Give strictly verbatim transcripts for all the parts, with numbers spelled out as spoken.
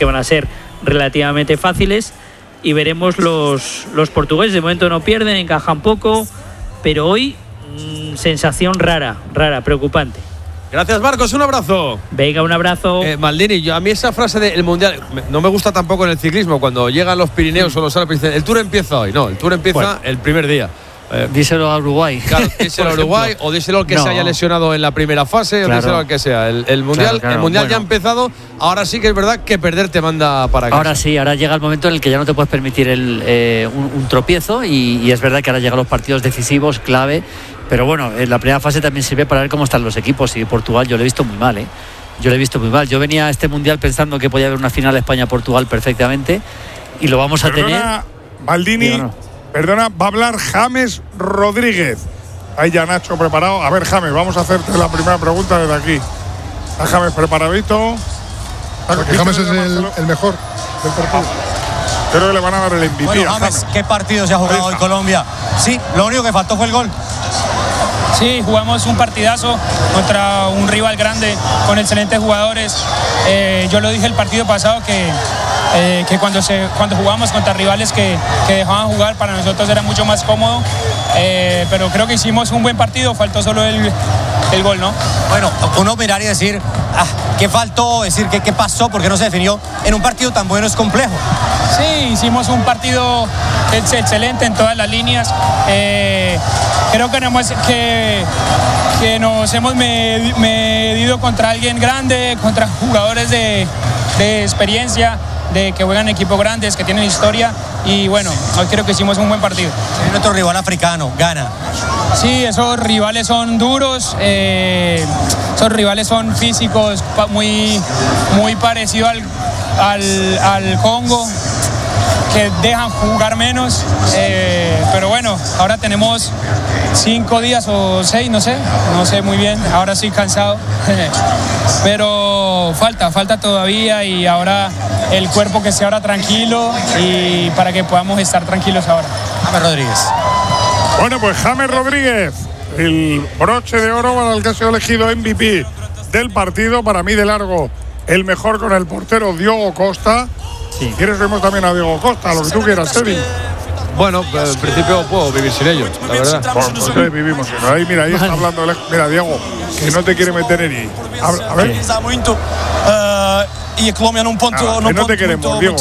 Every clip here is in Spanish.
que van a ser relativamente fáciles. Y veremos los, los portugueses. De momento no pierden, encajan poco, pero hoy mmm, sensación rara, rara, preocupante. Gracias, Marcos, un abrazo. Venga, un abrazo. Eh, Maldini, yo, a mí esa frase del Mundial no me gusta tampoco en el ciclismo, cuando llegan los Pirineos o los Alpes, dicen, el Tour empieza hoy. No, el Tour empieza bueno. el primer día. Eh, díselo a Uruguay. Claro, díselo a Uruguay o díselo al que no. se haya lesionado en la primera fase, claro. o díselo al que sea. El, el Mundial, claro, claro. El mundial bueno. ya ha empezado, ahora sí que es verdad que perder te manda para casa. Ahora sí, ahora llega el momento en el que ya no te puedes permitir el, eh, un, un tropiezo y, y es verdad que ahora llegan los partidos decisivos, clave, pero bueno, en la primera fase también sirve para ver cómo están los equipos y Portugal yo lo he visto muy mal, ¿eh? Yo lo he visto muy mal. Yo venía a este Mundial pensando que podía haber una final España-Portugal perfectamente y lo vamos a Perdona, tener. Maldini. Perdona, va a hablar James Rodríguez. Ahí ya Nacho preparado. A ver, James, vamos a hacerte la primera pregunta desde aquí. ¿Está James preparadito? Porque James es el, el mejor del partido. Creo que le van a dar el M V P. Bueno, James, James, ¿qué partido se ha jugado hoy Colombia? Sí, lo único que faltó fue el gol. Sí, jugamos un partidazo contra un rival grande, con excelentes jugadores. Eh, yo lo dije el partido pasado que, eh, que cuando, se, cuando jugamos contra rivales que, que dejaban jugar, para nosotros era mucho más cómodo. Eh, pero creo que hicimos un buen partido, faltó solo el, el gol, ¿no? Bueno, uno mirar y decir, ah, ¿qué faltó? Decir, ¿qué, qué pasó? ¿Por qué no se definió? En un partido tan bueno es complejo. Sí, hicimos un partido excelente en todas las líneas. Eh, creo que, no hemos, que, que nos hemos medido contra alguien grande, contra jugadores de, de experiencia, de que juegan equipos grandes, que tienen historia. Y bueno, hoy creo que hicimos un buen partido. Es nuestro rival africano, Ghana. Sí, esos rivales son duros, eh, esos rivales son físicos, muy, muy parecidos al, al, al Congo, que dejan jugar menos, eh, pero bueno, ahora tenemos cinco días o seis, no sé, no sé muy bien, ahora estoy cansado, pero falta, falta todavía y ahora el cuerpo que esté ahora tranquilo y para que podamos estar tranquilos ahora. James Rodríguez. Bueno, pues James Rodríguez, el broche de oro para el que ha sido elegido M V P del partido, para mí de largo el mejor con el portero Diogo Costa. Sí. ¿Quieres vemos también a Diego Costa, lo que tú quieras, Teddy? Bueno, en principio puedo vivir sin ellos, la verdad. Bueno, pues sí, vivimos sin ellos. Ahí, mira, ahí está hablando. Mira, Diego, que no te quiere meter en ahí. A, a ver. Y Colombia en un punto, ah, no, no te queremos, Diego.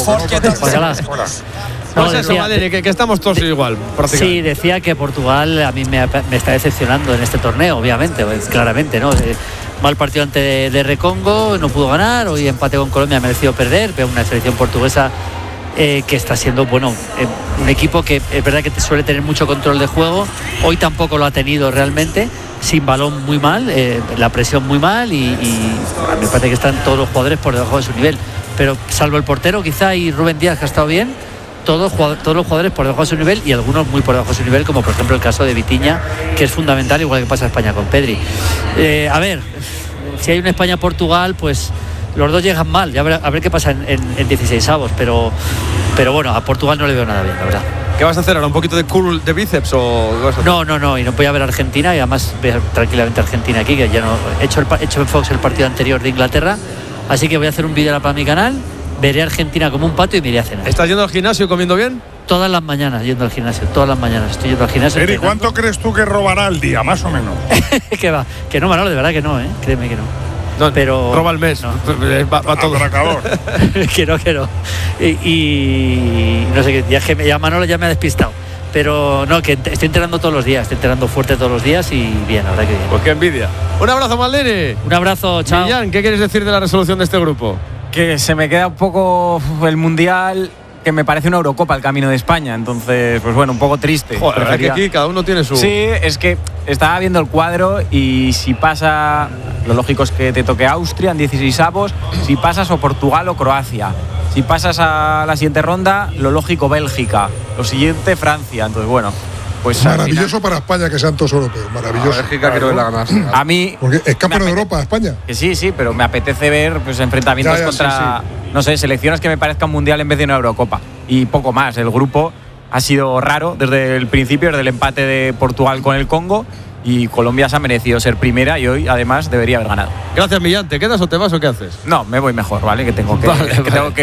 No, no, decía, eso, Madrid, que, que estamos todos de, igual, prácticamente. Sí, decía que Portugal a mí me, me está decepcionando en este torneo, obviamente, pues, claramente, ¿no? Eh, mal partido ante de, de Recongo, no pudo ganar, hoy empate con Colombia, ha merecido perder, pero una selección portuguesa eh, que está siendo, bueno, eh, un equipo que es verdad que suele tener mucho control de juego, hoy tampoco lo ha tenido realmente, sin balón muy mal, eh, la presión muy mal y, y a mí me parece que están todos los jugadores por debajo de su nivel, pero salvo el portero quizá y Rubén Díaz, que ha estado bien, Todos, todos los jugadores por debajo de su nivel y algunos muy por debajo de su nivel, como por ejemplo el caso de Vitinha, que es fundamental, igual que pasa en España con Pedri. Eh, a ver, si hay una España-Portugal, pues los dos llegan mal, ya a ver, a ver qué pasa en, en, en dieciseisavos, pero, pero bueno, a Portugal no le veo nada bien, la verdad. ¿Qué vas a hacer ahora? ¿Un poquito de curl de bíceps o qué vas a hacer? No, no, no, y no voy a ver a Argentina y además ver tranquilamente a Argentina aquí, que ya no he hecho, el, he hecho en Fox el partido anterior de Inglaterra, así que voy a hacer un vídeo para mi canal. Veré a Argentina como un pato y me iré a cenar. ¿Estás yendo al gimnasio y comiendo bien? Todas las mañanas yendo al gimnasio, todas las mañanas estoy yendo al gimnasio. Eri, ¿cuánto crees tú que robará al día, más o menos? que va, que no, Manolo, de verdad que no, ¿eh? Créeme que no. No, pero roba el mes, no. va, va todo. que no, que no. Y, y no sé qué, ya, que ya Manolo ya me ha despistado. Pero no, que estoy entrenando todos los días, estoy entrenando fuerte todos los días y bien, la verdad que bien. Pues qué envidia. Un abrazo, Maldini. Un abrazo, chao. Millán, ¿qué quieres decir de la resolución de este grupo? Que se me queda un poco el Mundial, que me parece una Eurocopa el camino de España, entonces pues bueno, un poco triste. Joder, la verdad que aquí cada uno tiene su... Sí, es que estaba viendo el cuadro y si pasa, lo lógico es que te toque Austria en dieciseisavos, si pasas o Portugal o Croacia, si pasas a la siguiente ronda, lo lógico Bélgica, lo siguiente Francia, entonces bueno... Pues maravilloso para España que sean todos europeos, maravilloso. A Bélgica quiero que la ganase. A mí... Porque es campeón de Europa, España. Que sí, sí, pero me apetece ver pues enfrentamientos ya, ya, contra, sí, sí. no sé, selecciones que me parezcan mundial en vez de una Eurocopa. Y poco más, el grupo ha sido raro desde el principio, desde el empate de Portugal con el Congo, y Colombia se ha merecido ser primera y hoy además debería haber ganado. Gracias, Millán. ¿Te quedas o te vas o qué haces? No, me voy mejor, ¿vale? Que tengo que, vale, que, vale. Tengo que